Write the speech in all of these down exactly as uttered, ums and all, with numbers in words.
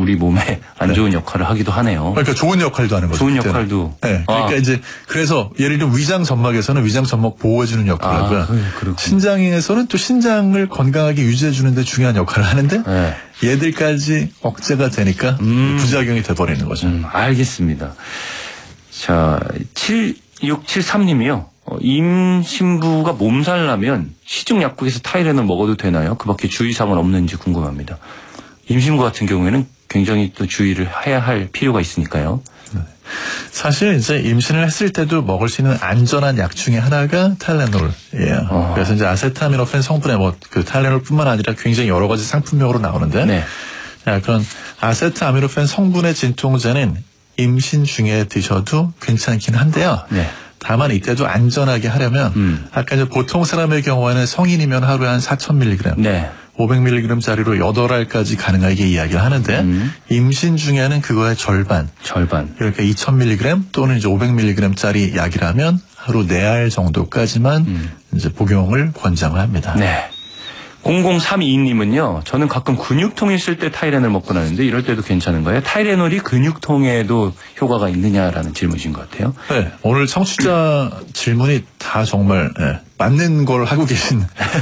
우리 몸에 안 좋은 네. 역할을 하기도 하네요. 그러니까 좋은 역할도 하는 거죠. 좋은 그때는. 역할도. 네. 그러니까 아. 이제 그래서 예를 들면 위장 점막에서는 위장 점막 보호해주는 역할을 하고요. 아, 신장에서는 또 신장을 건강하게 유지해주는 데 중요한 역할을 하는데 네. 얘들까지 억제가 되니까 음. 부작용이 돼버리는 거죠. 음, 알겠습니다. 자, 칠육칠삼 님이요. 어, 임신부가 몸살 나면 시중 약국에서 타이레놀 먹어도 되나요? 그 밖에 주의사항은 없는지 궁금합니다. 임신부 같은 경우에는 굉장히 또 주의를 해야 할 필요가 있으니까요. 네. 사실 이제 임신을 했을 때도 먹을 수 있는 안전한 약 중에 하나가 타이레놀이에요. 어. 그래서 이제 아세타미노펜 성분의 뭐 그 타이레놀뿐만 아니라 굉장히 여러 가지 상품명으로 나오는데 네. 자, 그런 아세타미노펜 성분의 진통제는 임신 중에 드셔도 괜찮긴 한데요. 네. 다만 이때도 안전하게 하려면 음. 아까 이제 보통 사람의 경우에는 성인이면 하루에 한 사천 밀리그램, 네. 오백 밀리그램짜리로 여덟 알까지 가능하게 이야기를 하는데 음. 임신 중에는 그거의 절반, 절반. 그러니까 이천 밀리그램 또는 이제 오백 밀리그램짜리 약이라면 하루 네 알 정도까지만 음. 이제 복용을 권장을 합니다. 네. 공공삼이 님은요. 저는 가끔 근육통 있을 때 타이레놀 먹고 나는데 이럴 때도 괜찮은 거예요? 타이레놀이 근육통에도 효과가 있느냐라는 질문이신 것 같아요. 네. 오늘 청취자 질문이 다 정말 네, 맞는 걸 하고 계신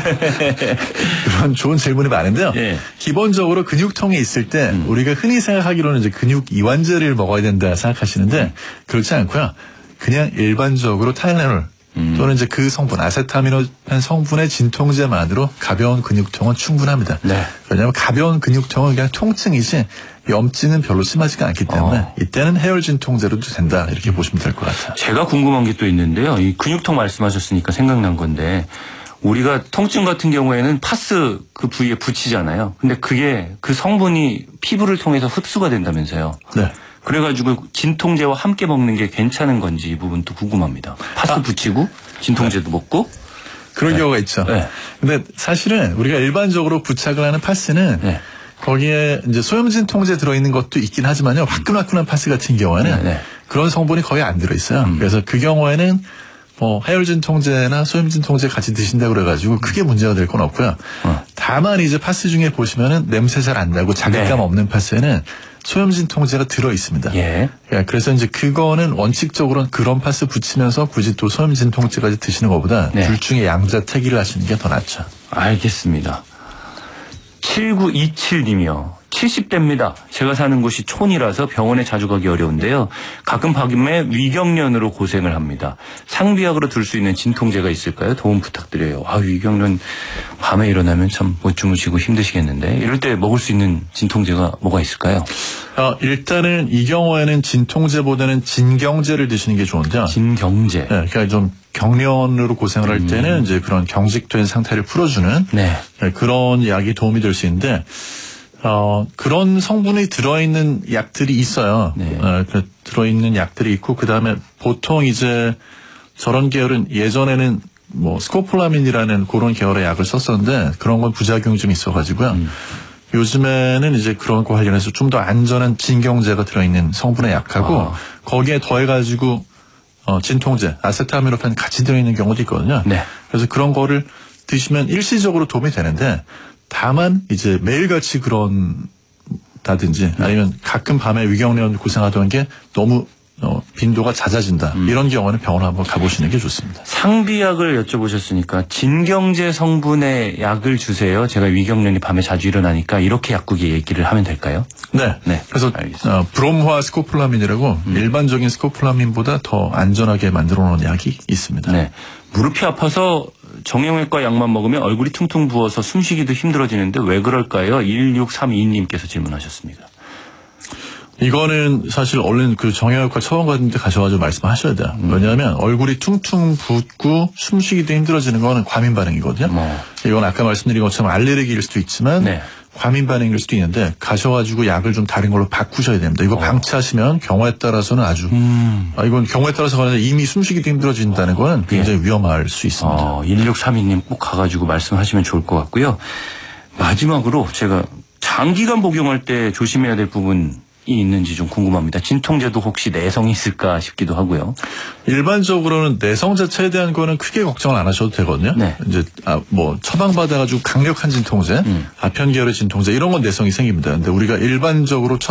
그런 좋은 질문이 많은데요. 네. 기본적으로 근육통이 있을 때 음. 우리가 흔히 생각하기로는 이제 근육 이완제를 먹어야 된다 생각하시는데 그렇지 않고요. 그냥 일반적으로 타이레놀 음. 또는 이제 그 성분, 아세타미노펜 성분의 진통제만으로 가벼운 근육통은 충분합니다. 네. 왜냐하면 가벼운 근육통은 그냥 통증이지 염증은 별로 심하지가 않기 때문에 어. 이때는 해열 진통제로도 된다 이렇게 보시면 될 것 같아요. 제가 궁금한 게 또 있는데요. 이 근육통 말씀하셨으니까 생각난 건데 우리가 통증 같은 경우에는 파스 그 부위에 붙이잖아요. 근데 그게 그 성분이 피부를 통해서 흡수가 된다면서요. 네. 그래가지고 진통제와 함께 먹는 게 괜찮은 건지 이 부분도 궁금합니다. 파스 아. 붙이고 진통제도 네. 먹고 그런 네. 경우가 있죠. 네. 근데 사실은 우리가 일반적으로 부착을 하는 파스는 네. 거기에 이제 소염 진통제 들어있는 것도 있긴 하지만요. 화끈화끈한 파스 같은 경우에는 네. 네. 그런 성분이 거의 안 들어있어요. 음. 그래서 그 경우에는 뭐 해열 진통제나 소염 진통제 같이 드신다고 그래가지고 크게 문제가 될 건 없고요. 어. 다만 이제 파스 중에 보시면은 냄새 잘 안 나고 자극감 네. 없는 파스에는 소염 진통제가 들어 있습니다. 예. 그래서 이제 그거는 원칙적으로는 그런 파스 붙이면서 굳이 또 소염 진통제까지 드시는 것보다 네. 둘 중에 양자택일을 하시는 게 더 낫죠. 알겠습니다. 칠구이칠 님이요. 칠십 대입니다. 제가 사는 곳이 촌이라서 병원에 자주 가기 어려운데요. 가끔 밤에 위경련으로 고생을 합니다. 상비약으로 둘 수 있는 진통제가 있을까요? 도움 부탁드려요. 아, 위경련 밤에 일어나면 참 못 주무시고 힘드시겠는데 이럴 때 먹을 수 있는 진통제가 뭐가 있을까요? 어, 일단은 이 경우에는 진통제보다는 진경제를 드시는 게 좋은데요. 진경제. 네, 그러니까 좀 경련으로 고생을 할 때는 음. 이제 그런 경직된 상태를 풀어주는 네. 네, 그런 약이 도움이 될 수 있는데 어, 그런 성분이 들어있는 약들이 있어요. 네. 어, 그 들어있는 약들이 있고, 그 다음에 보통 이제 저런 계열은 예전에는 뭐 스코폴라민이라는 그런 계열의 약을 썼었는데 그런 건 부작용이 좀 있어가지고요. 음. 요즘에는 이제 그런 거 관련해서 좀 더 안전한 진경제가 들어있는 성분의 약하고 아. 거기에 더해가지고 어, 진통제, 아세타미노펜 같이 들어있는 경우도 있거든요. 네. 그래서 그런 거를 드시면 일시적으로 도움이 되는데 다만 이제 매일같이 그런 다든지 아니면 가끔 밤에 위경련 고생하던 게 너무 어, 빈도가 잦아진다. 음. 이런 경우는 병원 한번 가보시는 게 좋습니다. 상비약을 여쭤보셨으니까 진경제 성분의 약을 주세요. 제가 위경련이 밤에 자주 일어나니까 이렇게 약국에 얘기를 하면 될까요? 네. 네. 그래서 어, 브롬화 스코폴라민이라고 음. 일반적인 스코폴라민보다 더 안전하게 만들어 놓은 약이 있습니다. 네. 무릎이 아파서 정형외과 약만 먹으면 얼굴이 퉁퉁 부어서 숨쉬기도 힘들어지는데 왜 그럴까요? 일육삼이 님께서 질문하셨습니다. 이거는 사실 얼른 그 정형외과 처방 받은 데 가셔가지고 말씀하셔야 돼요. 음. 왜냐하면 얼굴이 퉁퉁 붓고 숨쉬기도 힘들어지는 거는 과민 반응이거든요. 어. 이건 아까 말씀드린 것처럼 알레르기일 수도 있지만 네. 과민 반응일 수도 있는데 가셔가지고 약을 좀 다른 걸로 바꾸셔야 됩니다. 이거 어. 방치하시면 경우에 따라서는 아주 음. 아, 이건 경우에 따라서가 아니라 이미 숨쉬기도 힘들어진다는 거는 굉장히 예. 위험할 수 있습니다. 어, 일육삼이 님 꼭 가가지고 말씀하시면 좋을 것 같고요. 마지막으로 제가 장기간 복용할 때 조심해야 될 부분 이 있는지 좀 궁금합니다. 진통제도 혹시 내성이 있을까 싶기도 하고요. 일반적으로는 내성 자체에 대한 거는 크게 걱정을 안 하셔도 되거든요. 네. 이제 아, 뭐 처방받아가지고 강력한 진통제, 음. 아편 계열의 진통제 이런 건 내성이 생깁니다. 근데 우리가 일반적으로